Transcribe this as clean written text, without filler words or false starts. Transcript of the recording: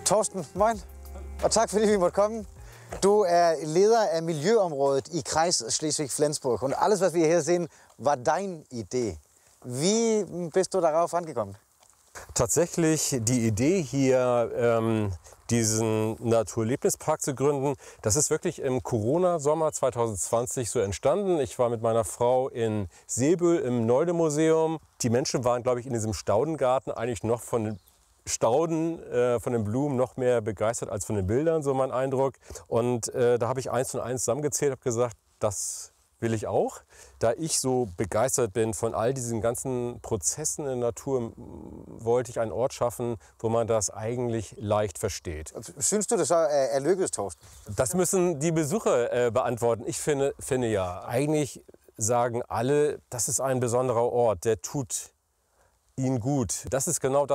Torsten, moin, og tak fordi vi måtte komme. Du er leder af Miljøområdet i Kreis Schleswig-Flensburg und alles, was wir hier sehen, war deine Idee. Wie bist du darauf angekommen? Tatsächlich die Idee hier, diesen Naturerlebnispark zu gründen, das ist wirklich im Corona-Sommer 2020 so entstanden. Ich war mit meiner Frau in Seebüll im Neude-Museum. Die Menschen waren, glaube ich, in diesem Staudengarten eigentlich noch von den Stauden, von den Blumen noch mehr begeistert als von den Bildern, so mein Eindruck. Und da habe ich 1 und 1 zusammengezählt, habe gesagt, das will ich auch. Da ich so begeistert bin von all diesen ganzen Prozessen in der Natur, wollte ich einen Ort schaffen, wo man das eigentlich leicht versteht. Synes du, det så er lykkedes, Torsten? Das müssen die Besucher beantworten. Ich finde ja, eigentlich sagen alle, das ist ein besonderer Ort, der tut ihnen gut. Das ist genau das,